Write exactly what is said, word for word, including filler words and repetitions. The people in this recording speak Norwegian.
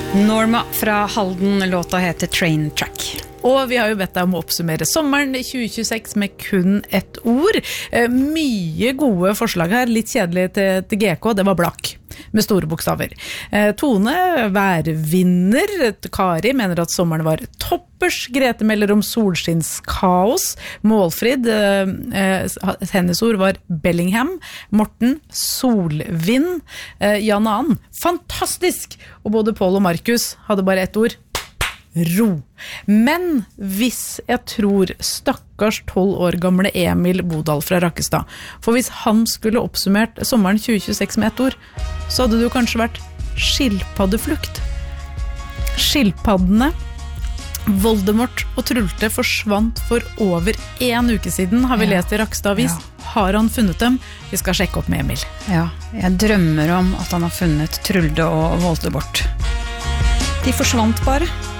Norma fra Halden, låta heter Train Track. Og vi har jo bedt deg om å oppsummere sommeren tjue tjueseks med kun ett ord. Eh, mye gode forslag her, litt kjedelig til, til G K, det var blakk, med store bokstaver. Eh, Tone, værvinner. Kari mener at sommeren var toppers. Grete melder om solskinnskaos. Målfrid, eh, eh, hennes ord var Bellingham. Morten, solvind. Eh, Jan Annen, fantastisk! Og både Paul og Markus hadde bare ett ord. Ro. Men hvis jeg tror stakkars tolv år gamle Emil Bodal fra Rakkestad, for hvis han skulle oppsummert sommeren tjue tjueseks med ett ord, så hadde det jo kanskje vært skilpaddeflukt. Skilpaddene, Voldemort og Trulte forsvant for over en uke siden, har vi ja. lest i Rakkestad Avis. Ja. Har han funnet dem? Vi skal sjekke opp med Emil. Ja, jeg drømmer om at han har funnet Trulte og Voldemort. De forsvant bare.